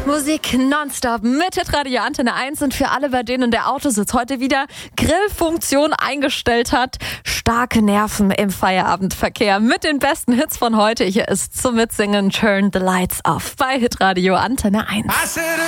Musik nonstop mit Hitradio Antenne 1 und für alle, bei denen der Autositz heute wieder Grillfunktion eingestellt hat, starke Nerven im Feierabendverkehr mit den besten Hits von heute. Hier ist zum Mitsingen Turn the Lights Off bei Hitradio Antenne 1.